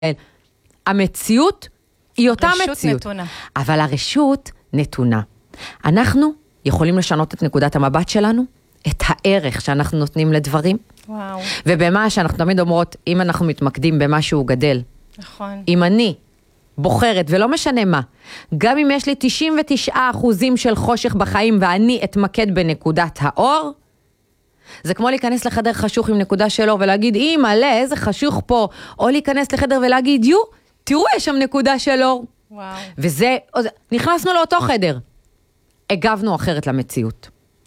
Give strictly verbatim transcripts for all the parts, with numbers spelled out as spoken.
המציאות היא אותה מציאות. רשות נתונה. אבל הרשות נתונה. אנחנו יכולים לשנות את נקודת המבט שלנו, את הערך שאנחנו נותנים לדברים. וואו. ובמה שאנחנו תמיד אומרות, אם אנחנו מתמקדים במה שהוא גדל. נכון. אם אני בוחרת, ולא משנה מה, גם אם יש לי תשעים ותשעה אחוזים של חושך בחיים, ואני אתמקד בנקודת האור, זה כמו להיכנס לחדר חשוך עם נקודה של אור, ולהגיד, אי מלא, איזה חשוך פה, או להיכנס לחדר ולהגיד, יו, תראו, יש שם נקודה של אור. וואו. וזה, נכנסנו לאותו חדר. הגבנו אחרת למציאות.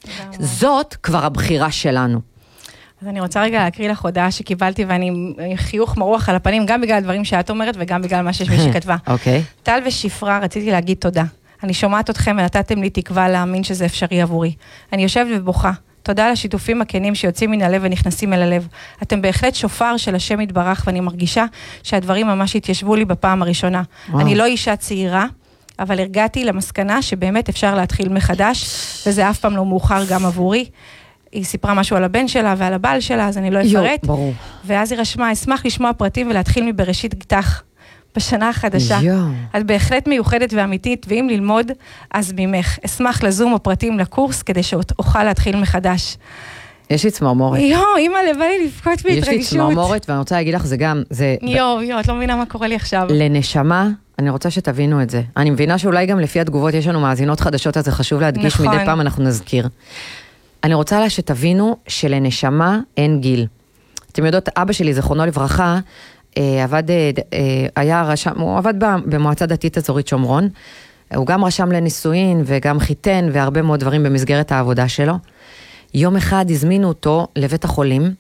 זאת כבר הבחירה שלנו. אז אני רוצה רגע להקריא לך הודעה שקיבלתי, ואני עם חיוך מרוח על הפנים, גם בגלל הדברים שאת אומרת, וגם בגלל מה שיש מי שכתבה. אוקיי. טל ושפרה, רציתי להגיד תודה. אני שומעת אתכם ונתתם לי תקווה להאמין שזה אפשרי עבורי. אני יושבת ובוכה. תודה על השיתופים הכנים שיוצאים מן הלב ונכנסים אל הלב. אתם בהחלט שופר של השם יתברך, ואני מרגישה שהדברים ממש התיישבו לי בפעם הראשונה. וואו. אני לא אישה צעירה, אבל הרגעתי למסקנה שבאמת אפשר להתחיל מחדש, וזה אף פעם לא מאוחר גם עבורי. היא סיפרה משהו על הבן שלה ועל הבעל שלה, אז אני לא אפרט. יו, ברור. ואז היא רשמה, אשמח לשמוע פרטים ולהתחיל מבראשית גתך בשנה החדשה. יו. את בהחלט מיוחדת ואמיתית, ואם ללמוד, אז ממך. אשמח לזום הפרטים לקורס, כדי שאוכל להתחיל מחדש. יש לי צמרמורת. יו, אמא, לבא לי לבכות בהתרגשות. יש לי צמרמורת, ואני רוצה להגיד לך, זה גם, זה... יו, יו, את לא מבינה מה קורה לי עכשיו. לנשמה, אני רוצה שתבינו את זה. אני מבינה שאולי גם לפי התגובות יש לנו מאזינות חדשות, אז זה חשוב להדגיש נכון. מדי פעם, אנחנו נזכיר. אני רוצה לה שתבינו שלנשמה אין גיל. אתם יודעות, אבא שלי, זכרונו לברכה, עבד, היה רשם, הוא עבד במועצה דתית אזורית שומרון, הוא גם רשם לנישואין וגם חיתן והרבה מאוד דברים במסגרת העבודה שלו. יום אחד הזמינו אותו לבית החולים,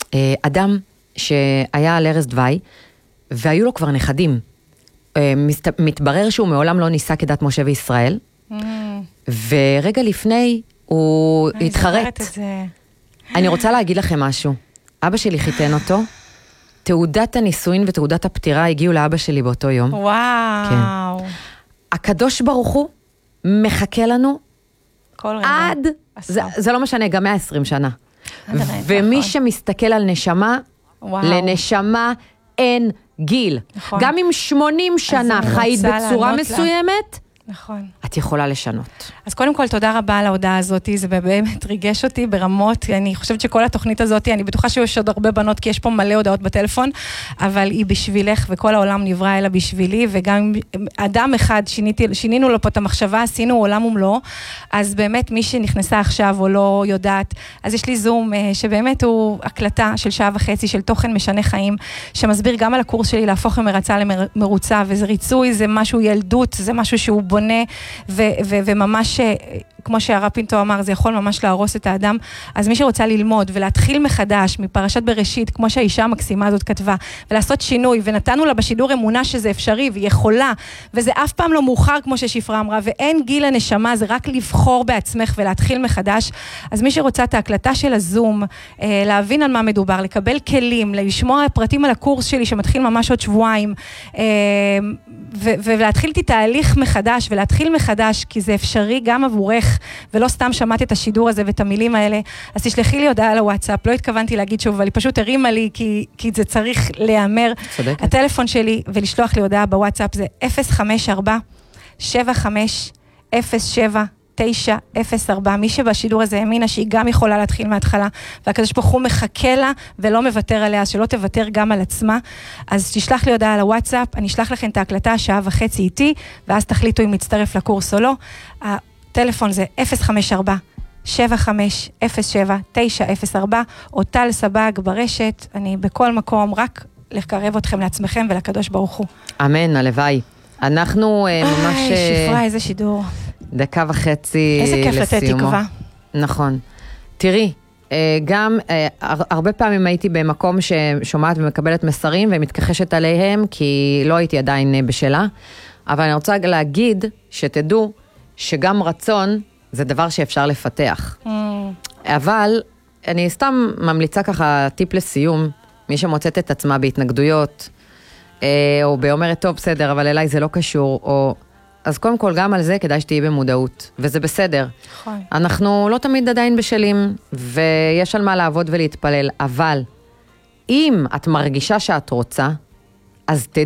אדם שהיה על ערש דווי, והיו לו כבר נכדים. מתברר שהוא מעולם לא ניסה כדת משה וישראל, mm. ורגע לפני הוא התחרט. אני רוצה להגיד לכם משהו. אבא שלי חיתן אותו, תעודת הנישואין ותעודת הפטירה הגיעו לאבא שלי באותו יום. וואו. כן. הקדוש ברוך הוא מחכה לנו עד, זה, זה לא משנה, גם מאה ועשרים שנה. ומי שמסתכל על נשמה, לנשמה אין גיל. גם אם שמונים שנה חיית בצורה מסוימת, נכון. את יכולה לשנות. אז קודם כל, תודה רבה על ההודעה הזאת, זה באמת ריגש אותי ברמות, אני חושבת שכל התוכנית הזאת, אני בטוחה שיש עוד הרבה בנות, כי יש פה מלא הודעות בטלפון, אבל היא בשבילך, וכל העולם נברא אלא בשבילי, וגם אדם אחד, שיניתי, שינינו לו פה את המחשבה, עשינו עולם ומלוא, אז באמת מי שנכנסה עכשיו או לא יודעת, אז יש לי זום, שבאמת הוא הקלטה של שעה וחצי, של תוכן משנה חיים, שמסביר גם על הקורס שלי להפוך ממרצה למרוצה, וזה ריצוי, זה משהו ילדות, זה משהו שהוא בונה, ו- ו- וממש, כמו שהרב פינטו אמר, זה יכול ממש להרוס את האדם. אז מי שרוצה ללמוד ולהתחיל מחדש מפרשת בראשית, כמו שהאישה המקסימה הזאת כתבה, ולעשות שינוי, ונתנו לה בשידור אמונה שזה אפשרי והיא יכולה, וזה אף פעם לא מאוחר, כמו ששפרה אמרה, ואין גיל הנשמה, זה רק לבחור בעצמך ולהתחיל מחדש. אז מי שרוצה את ההקלטה של הזום, להבין על מה מדובר, לקבל כלים, לשמוע פרטים על הקורס שלי שמתחיל ממש עוד שבועיים, ו- ולהתחיל את תהליך מחדש, ולהתחיל מחדש, כי זה אפשרי גם עבורך, ולא סתם שמעתי את השידור הזה ואת המילים האלה, אז תשלחי לי הודעה על הוואטסאפ, לא התכוונתי להגיד שוב, אבל היא פשוט הרימה לי, כי, כי זה צריך להיאמר. צודקת. הטלפון שלי, ולשלוח לי הודעה בוואטסאפ, זה אפס חמש ארבע שבע חמש אפס שבע תשע אפס ארבע, מי שבשידור הזה האמינה שהיא גם יכולה להתחיל מההתחלה, והקדוש ברוך הוא מחכה לה ולא מוותר עליה, שלא תוותר גם על עצמה, אז תשלח לי הודעה על הוואטסאפ, אני אשלח לכם את ההקלטה שעה וחצי איתי, ואז תחליטו אם להצטרף לקורס או לא. הטלפון זה אפס חמש ארבע שבע חמש אפס שבע תשע אפס ארבע, או טל סבג ברשת, אני בכל מקום, רק לקרב אתכם לעצמכם ולקדוש ברוך הוא. אמן, הלוואי. אנחנו ממש... איי, שפרה, איזה שידור. דקה וחצי לסיומו. איזה כיף לתת תקווה. נכון. תראי, גם הרבה פעמים הייתי במקום ששומעת ומקבלת מסרים ומתכחשת עליהם, כי לא הייתי עדיין בשלה, אבל אני רוצה להגיד שתדעו שגם רצון זה דבר שאפשר לפתח. Mm. אבל אני סתם ממליצה ככה טיפ לסיום, מי שמוצאת את עצמה בהתנגדויות, או באומרת טוב בסדר, אבל אליי זה לא קשור, או... אז קודם כל גם על זה כדאי שתהיי במודעות, וזה בסדר. נכון. אנחנו לא תמיד עדיין בשלים, ויש על מה לעבוד ולהתפלל, אבל אם את מרגישה שאת רוצה, אז